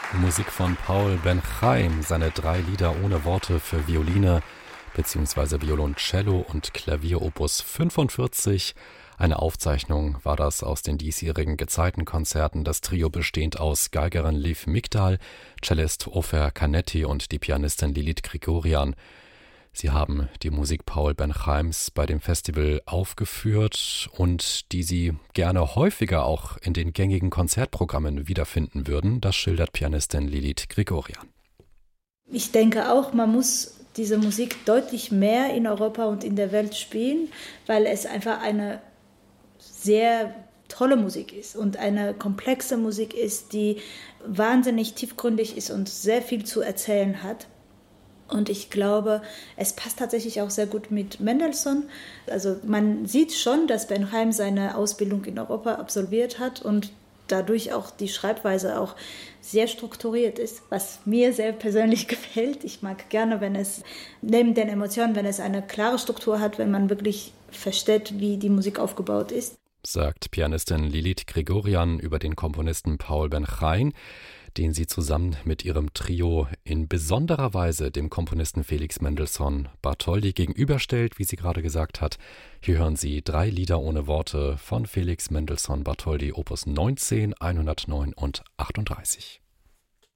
Musik von Paul Ben-Chaim, seine 3 Lieder ohne Worte für Violine bzw. Violoncello und Klavier Opus 45. Eine Aufzeichnung war das aus den diesjährigen Gezeitenkonzerten. Das Trio bestehend aus Geigerin Liv Migdal, Cellist Ofer Canetti und die Pianistin Lilith Grigorian. Sie haben die Musik Paul Ben-Chaims bei dem Festival aufgeführt und die Sie gerne häufiger auch in den gängigen Konzertprogrammen wiederfinden würden. Das schildert Pianistin Lilith Grigorian. Ich denke auch, man muss diese Musik deutlich mehr in Europa und in der Welt spielen, weil es einfach eine sehr tolle Musik ist und eine komplexe Musik ist, die wahnsinnig tiefgründig ist und sehr viel zu erzählen hat. Und ich glaube, es passt tatsächlich auch sehr gut mit Mendelssohn. Also man sieht schon, dass Ben-Chaim seine Ausbildung in Europa absolviert hat und dadurch auch die Schreibweise auch sehr strukturiert ist, was mir sehr persönlich gefällt. Ich mag gerne, wenn es neben den Emotionen, wenn es eine klare Struktur hat, wenn man wirklich versteht, wie die Musik aufgebaut ist. Sagt Pianistin Lilith Grigorian über den Komponisten Paul Ben-Chaim, den sie zusammen mit ihrem Trio in besonderer Weise dem Komponisten Felix Mendelssohn Bartholdy gegenüberstellt, wie sie gerade gesagt hat. Hier hören Sie 3 Lieder ohne Worte von Felix Mendelssohn Bartholdy, Opus 19, 109 und 38.